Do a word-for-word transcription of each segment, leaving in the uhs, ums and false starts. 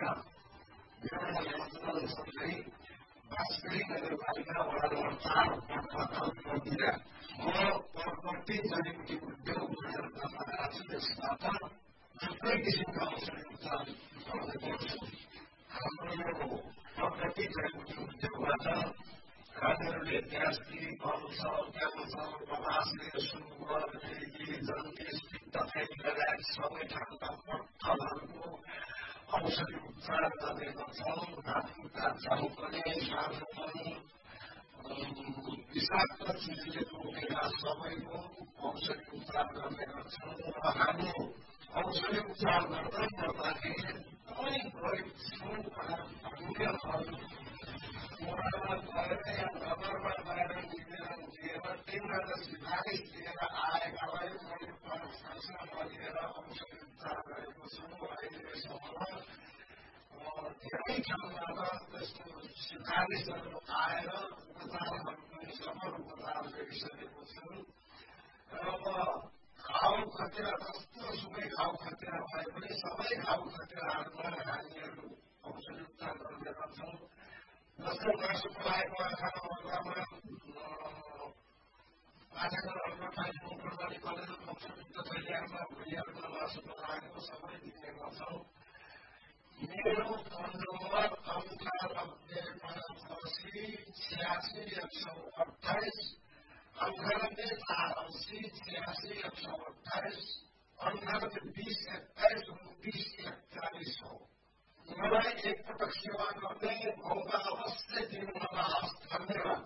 वास्तविक नगरपालिका वडा नम्बर चार मन्दिर म प्रपर्टी जडीबुटी उद्योग गरेर छु। त्यसबाट थुप्रै किसिमका अवसरहरू गर्ने गर्छु। हाम्रो यो प्रपर्टी जडीबुटी उद्योगबाट हामीहरूले ग्यास दिनु छ, क्यान्सर, प्रवासले, सुगरदेखि जन्डिस, पित्तथैली लगायत सबै ठाउँका पत्थरहरूको औषधि उपचार गर्ने गर्छौँ। हातखुट्टा चौकने, सार्ने, विषाक्त चिजले टोकेका सबैको औषधि उपचार गर्ने गर्छौँ। र हामी औषधि उपचार गर्दै गर्दाखेरि कुनै गरिब छौँ हामीहरू मोडलमा गएर या नगरमा गएर निवेदन दिएर तिनबाट सिफारिस दिएर आएकालाई मैले प्रशासनमा लिएर औषधि उपचार गरेको छु। अहिलेसम्म धेरै ठाउँबाट त्यस्तो सिफारिसहरू आएर उपचारहरूको सफल उपचार गरिसकेको छु। र म घाउ खतिरा जस्तो सुकै घाउ खतिरा भए पनि सबै घाउ खतिराहरूमा हामीहरू औषधि उपचार गर्ने गर्छौँ। जस्तो मासु पलाएको आँखामा अग्लामा पाठकहरूमा पाइएको प्रणाली कलेज पक्षयुक्त थैलियामा भुइँहरूमा मासु पलाएको सबै दिने गर्छौँ। मेरो फोन नम्बर अन्ठानब्बे पचासी छ्यासी एक सौ अठाइस अन्ठानब्बे चार अस्सी छ्यासी एक सौ अठाइस अन्ठानब्बे बिस एक्काइस उन्तिस एकचालिस हो। मलाई एकपटक सेवा गर्दै मौका अवश्य दिनुहोला। धन्यवाद।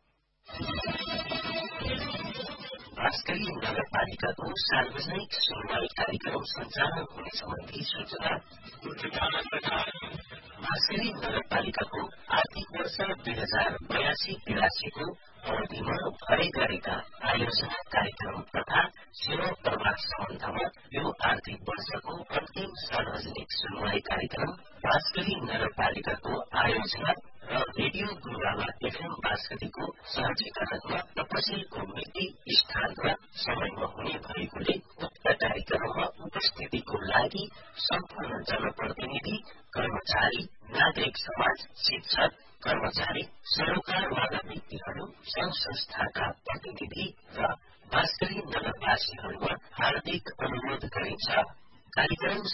भास्करी नगरपालिकाको सार्वजनिक सुनवाई कार्यक्रम सञ्चालन हुने सम्बन्धी सूचना। भास्करी नगरपालिकाको आर्थिक वर्ष दुई हजार बयासी तिरासीको अवधिमा भए गरेका आयोजना कार्यक्रम तथा सेवा प्रवाह सम्बन्धमा यो आर्थिक वर्षको अन्तिम सार्वजनिक सुनवाई कार्यक्रम भास्करी नगरपालिकाको आयोजना र रेडियो गुरुवाला एफएम बास्कतीको सहजीकरणमा तपसिलको मिति, स्थान र समयमा हुने भएकोले उक्त कार्यक्रममा उपस्थितिको लागि सम्पूर्ण जनप्रतिनिधि, कर्मचारी, नागरिक समाज, शिक्षक, कर्मचारी, सरोकारवाला व्यक्तिहरू, संघ संस्थाका प्रतिनिधि र भास्करी नगरवासीहरूमा हार्दिक अनुरोध गरिन्छ। कार्यक्रम